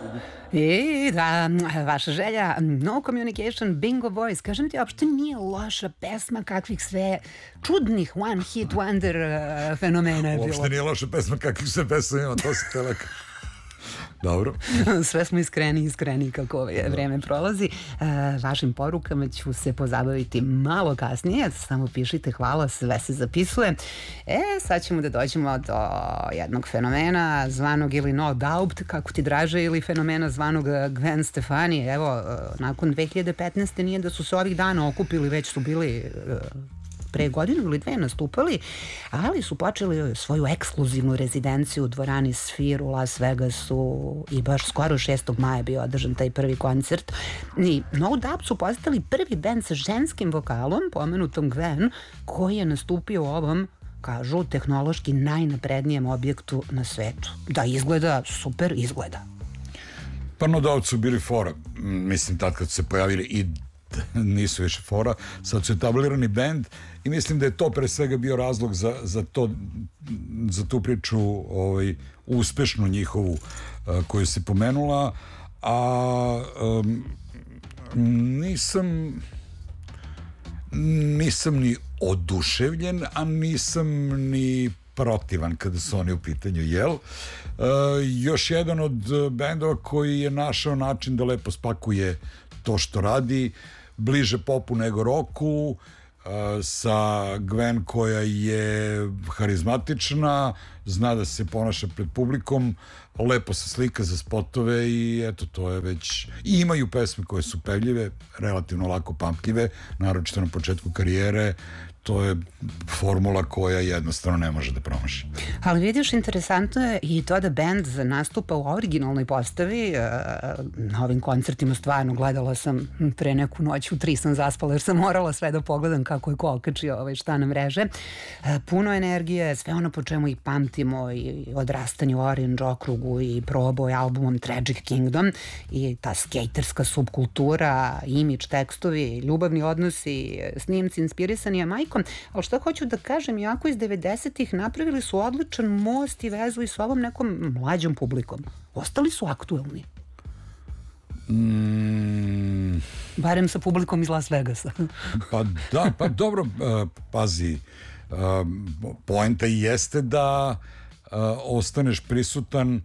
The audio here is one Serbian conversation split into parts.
I da, vaša želja, No Communication, Bingo Boys, kažem ti, uopšte nije loša pesma kakvih sve čudnih one hit wonder fenomena je bilo. Uopšte nije loša pesma kakvih sve pesma ima, to se teleka. Dobro. Sve smo iskreni kako vreme prolazi. Vašim porukama ću se pozabaviti malo kasnije. Samo pišite, hvala, sve se zapisuje. Sad ćemo da dođemo do jednog fenomena zvanog ili No Doubt, kako ti draže, ili fenomena zvanog Gwen Stefani. Evo, nakon 2015. nije da su se ovih dana okupili, već su bili pre godinu ili dve nastupali, ali su počeli svoju ekskluzivnu rezidenciju u dvorani Sphere u Las Vegasu i baš skoro 6. maja bio održan taj prvi koncert. I No Doubt su postali prvi bend sa ženskim vokalom, pomenutom Gwen, koji je nastupio u ovom, kažu, tehnološki najnaprednijem objektu na svetu. Da izgleda, super izgleda. Pa No Doubt su bili fora. Mislim, tad kad su se pojavili i nisu više fora, sad su etablirani bend i mislim da je to pre svega bio razlog za tu priču uspešnu njihovu koju se pomenula, a nisam ni oduševljen, a nisam ni protivan kada su oni u pitanju, jel? Još jedan od bendova koji je našao način da lepo spakuje to što radi, bliže popu nego roku, sa Gwen koja je harizmatična, zna da se ponaša pred publikom, lepo se slika za spotove i eto, to je već... I imaju pesme koje su pevljive, relativno lako pamtljive, naročito na početku karijere. To je formula koja jednostavno ne može da promaši. Ali vidiš, interesantno je i to da bend nastupa u originalnoj postavi. Na ovim koncertima stvarno gledala sam pre neku noć, u 3 sam zaspala jer sam morala sve da pogledam kako je ko okačio šta na mreže. Puno energije, sve ono po čemu i pamtimo, i odrastanje u Orange okrugu i proboj albumom Tragic Kingdom i ta skejterska subkultura, imidž, tekstovi, ljubavni odnosi, snimci inspirisani Jamajkom. Ali što hoću da kažem, jako iz 90-ih napravili su odličan most i vezu i s ovom nekom mlađom publikom. Ostali su aktuelni. Barem sa publikom iz Las Vegasa. Pa da, pa dobro, pazi, poenta i jeste da ostaneš prisutan,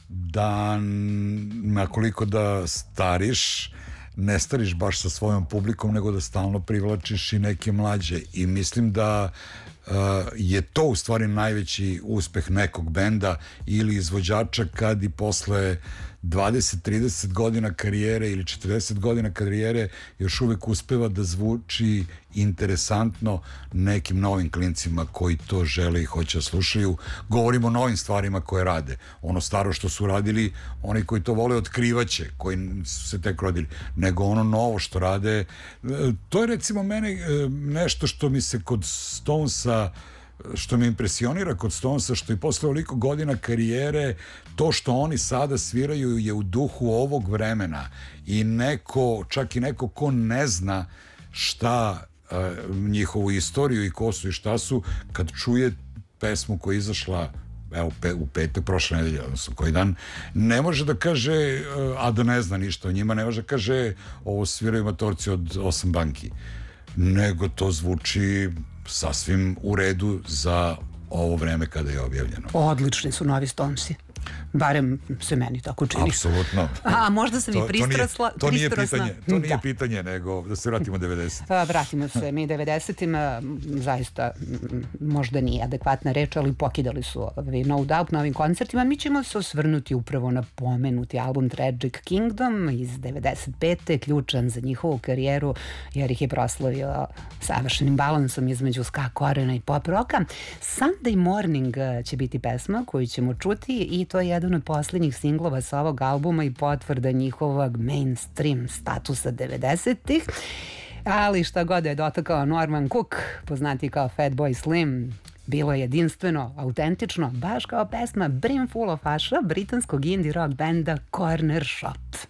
da nakoliko da stariš, ne stariš baš sa svojom publikom, nego da stalno privlačiš i neke mlađe. I mislim da je to u stvari najveći uspeh nekog benda ili izvođača kad i posle 20-30 godina karijere ili 40 godina karijere još uvek uspeva da zvuči interesantno nekim novim klincima koji to žele i hoće da slušaju. Govorimo o novim stvarima koje rade. Ono staro što su radili, oni koji to vole otkrivaće, koji su se tek rodili, nego ono novo što rade. To je recimo mene nešto što mi se kod Stonesa, što me impresionira kod Stonesa, što i posle ovoliko godina karijere, to što oni sada sviraju je u duhu ovog vremena i čak i neko ko ne zna šta njihovu istoriju i ko su i šta su, kad čuje pesmu koja je izašla u petak prošle nedelje, odnosno koji dan, ne može da kaže, a da ne zna ništa o njima, ne može da kaže ovo sviraju matorci od 8 banki, nego to zvuči sasvim u redu za ovo vreme kada je objavljeno. Odlični su novi Stonesi. Barem se meni tako čini. Apsolutno. A možda sam i pristrasla. To nije pitanje, nego da se vratimo 90. Vratimo se mi 90-ima, zaista možda nije adekvatna reč, ali pokidali su No Doubt na ovim koncertima. Mi ćemo se osvrnuti upravo na pomenuti album Tragic Kingdom iz 95. ključan za njihovu karijeru, jer ih je proslavio savršenim balansom između ska korena i pop roka. Sunday Morning će biti pesma koju ćemo čuti i to je jedan od posljednjih singlova sa ovog albuma i potvrda njihovog mainstream statusa 90-ih. Ali šta god je dotakao Norman Cook, poznati kao Fatboy Slim, bilo je jedinstveno, autentično, baš kao pesma Brimful of Asha britanskog indie rock benda Corner Shop.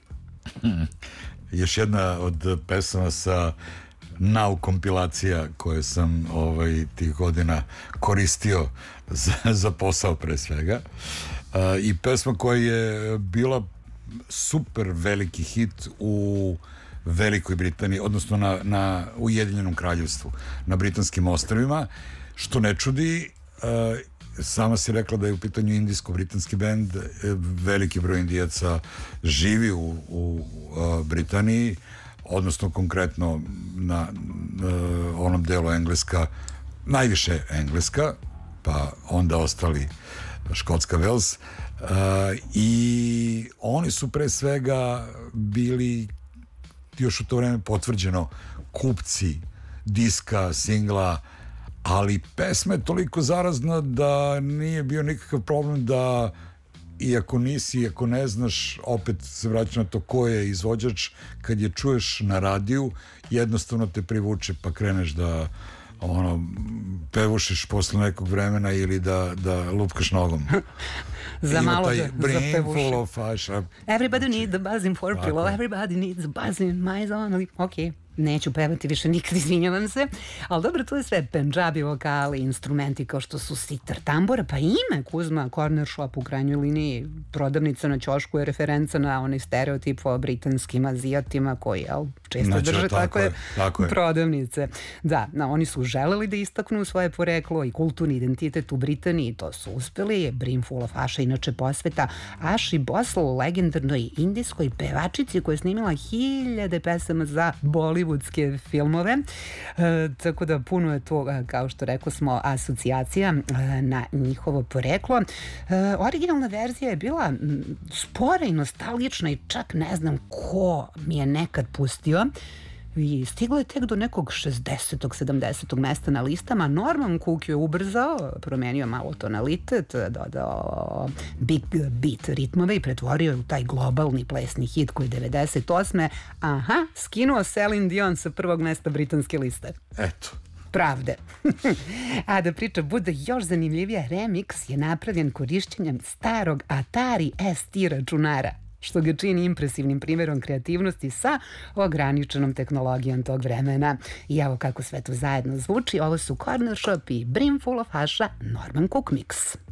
Još jedna od pesama sa Now kompilacija koje sam tih godina koristio za posao pre svega. I pesma koja je bila super veliki hit u Velikoj Britaniji, odnosno na Ujedinjenom kraljevstvu, na Britanskim ostrvima, što ne čudi. Sama si rekla da je u pitanju indijsko-britanski bend, veliki broj Indijaca živi u Britaniji, odnosno konkretno na onom delu Engleska, najviše Engleska, pa onda ostali Škotska, Wales, i oni su pre svega bili još u to vreme potvrđeno kupci diska, singla, ali pesma je toliko zarazna da nije bio nikakav problem da iako nisi, iako ne znaš, opet se vraća na to ko je izvođač, kad je čuješ na radiju, jednostavno te privuče pa kreneš da pevušiš posle nekog vremena ili da lupkaš nogom. Za malo da brimful zapevuši. of Asha. Everybody needs the buzzing for pillow, everybody needs the buzzing in my zone. Ok, neću pevati više nikad, izvinjavam se. Ali dobro, to je sve Pendžabi vokali, instrumenti kao što su sitar, tambora, pa ime Kuzma Corner Shop u krajnjoj liniji, prodavnica na ćošku je referenca na onaj stereotip o britanskim Azijatima koji, često Znači, drže tako je. prodavnice. Da, oni su želeli da istaknu svoje poreklo i kulturni identitet u Britaniji, to su uspeli. Brimful of Asha, inače posveta Ashi Boswell, legendarnoj indijskoj pevačici koja je snimila 1000 pesama za bollywoodske filmove, tako da puno je to, kao što rekao smo, asocijacija na njihovo poreklo. Originalna verzija je bila spora i nostalgična i čak ne znam ko mi je nekad pustio i stiglo je tek do nekog 60. 70. mesta na listama. Norman Cook je ubrzao, promenio malo tonalitet, dodao big beat ritmove i pretvorio je u taj globalni plesni hit koji 98. skinuo Celine Dion sa prvog mesta britanske liste. Eto. Pravde. A da priča bude još zanimljivija, remix je napravljen korišćenjem starog Atari ST računara, što ga čini impresivnim primjerom kreativnosti sa ograničenom tehnologijom tog vremena. I evo kako sve to zajedno zvuči. Ovo su Corner Shop i Brimful of Asha, Norman Cook mix.